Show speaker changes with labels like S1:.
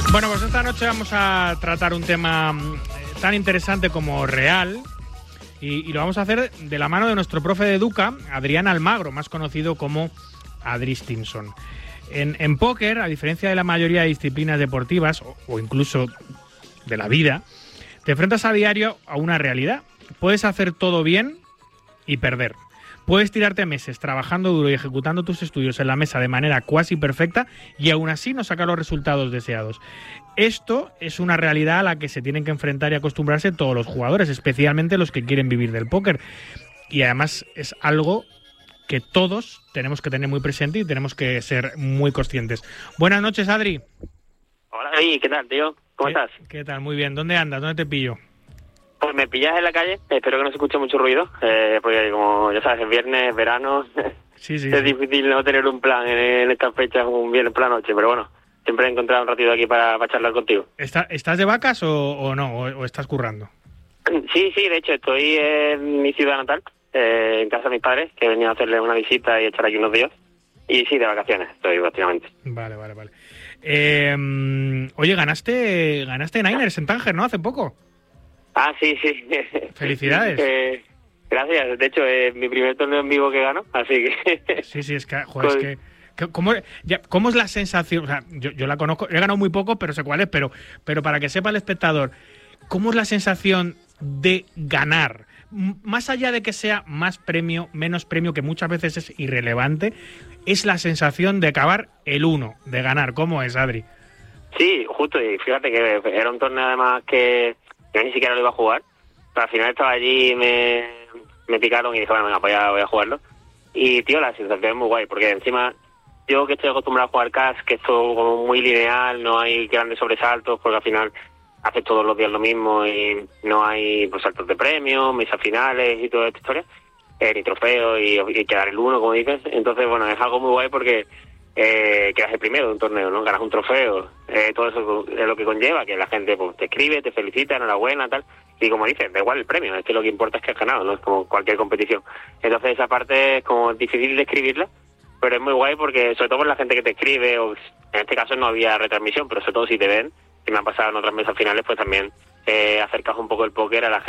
S1: Bueno, pues esta noche vamos a tratar un tema tan interesante como real y lo vamos a hacer de la mano de nuestro profe de Educa, Adrián Almagro, más conocido como Adri Stimson. En póker, a diferencia de la mayoría de disciplinas deportivas o incluso de la vida, te enfrentas a diario a una realidad. Puedes hacer todo bien y perder. Puedes tirarte meses trabajando duro y ejecutando tus estudios en la mesa de manera cuasi perfecta y aún así no sacar los resultados deseados. Esto es una realidad a la que se tienen que enfrentar y acostumbrarse todos los jugadores, especialmente los que quieren vivir del póker. Y además es algo que todos tenemos que tener muy presente y tenemos que ser muy conscientes. Buenas noches, Adri.
S2: Hola, ¿qué tal, tío? ¿Cómo estás?
S1: ¿Qué tal? Muy bien. ¿Dónde andas? ¿Dónde te pillo?
S2: Pues me pillas en la calle, espero que no se escuche mucho ruido, porque como ya sabes, es viernes, verano,
S1: Sí.
S2: Es difícil no tener un plan en estas fechas, un viernes por la noche, pero bueno, siempre he encontrado un ratito aquí para charlar contigo.
S1: ¿Estás de vacas o no? ¿O estás currando?
S2: Sí, de hecho, estoy en mi ciudad natal, en casa de mis padres, que he venido a hacerles una visita y echar aquí unos días, y sí, de vacaciones estoy prácticamente.
S1: Vale. Oye, ganaste Niners en Tánger, ¿no? Hace poco.
S2: Ah, sí.
S1: Felicidades.
S2: Gracias. De hecho, es mi primer torneo en vivo que gano, así que...
S1: Sí, es que, joder, ¿cómo es la sensación? O sea, yo la conozco, he ganado muy poco, pero sé cuál es, pero para que sepa el espectador, ¿cómo es la sensación de ganar? Más allá de que sea más premio, menos premio, que muchas veces es irrelevante, es la sensación de acabar el 1, de ganar. ¿Cómo es, Adri?
S2: Sí, justo, y fíjate que era un torneo además que yo ni siquiera lo iba a jugar, pero al final estaba allí y me picaron y dije, bueno, venga, voy a jugarlo. Y, tío, la sensación es muy guay, porque encima yo que estoy acostumbrado a jugar cash, que es todo como muy lineal, no hay grandes sobresaltos, porque al final haces todos los días lo mismo y no hay pues, saltos de premios, mesas finales y toda esta historia, ni trofeos y quedar el 1, como dices. Entonces, bueno, es algo muy guay porque quedas el primero de un torneo, ¿no? Ganas un trofeo, todo eso es lo que conlleva, que la gente pues te escribe, te felicita, enhorabuena, tal, y como dices, da igual el premio, es que lo que importa es que has ganado, no es como cualquier competición. Entonces esa parte es como difícil de escribirla, pero es muy guay porque sobre todo por la gente que te escribe, o en este caso no había retransmisión, pero sobre todo si te ven, que me han pasado en otras mesas finales, pues también acercas un poco el póker a la gente